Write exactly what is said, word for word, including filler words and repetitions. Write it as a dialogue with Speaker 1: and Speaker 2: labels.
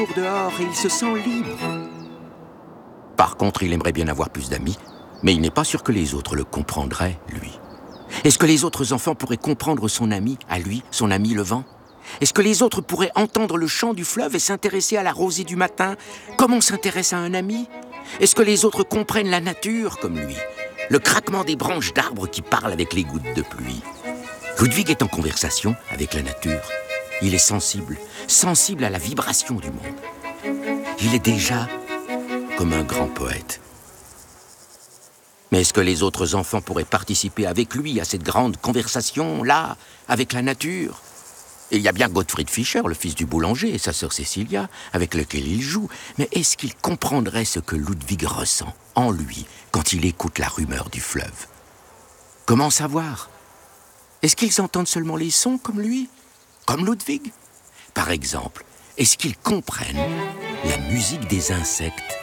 Speaker 1: dehors et il se sent libre. Par contre, il aimerait bien avoir plus d'amis, mais il n'est pas sûr que les autres le comprendraient, lui. Est-ce que les autres enfants pourraient comprendre son ami, à lui, son ami le vent? Est-ce que les autres pourraient entendre le chant du fleuve et s'intéresser à la rosée du matin, comme on s'intéresse à un ami? Est-ce que les autres comprennent la nature, comme lui? Le craquement des branches d'arbres qui parlent avec les gouttes de pluie. Ludwig est en conversation avec la nature. Il est sensible, sensible à la vibration du monde. Il est déjà comme un grand poète. Mais est-ce que les autres enfants pourraient participer avec lui à cette grande conversation-là, avec la nature? Et il y a bien Gottfried Fischer, le fils du boulanger, et sa sœur Cécilia, avec lequel il joue. Mais est-ce qu'il comprendrait ce que Ludwig ressent en lui quand il écoute la rumeur du fleuve? Comment savoir? Est-ce qu'ils entendent seulement les sons comme lui? Comme Ludwig? Par exemple, est-ce qu'ils comprennent la musique des insectes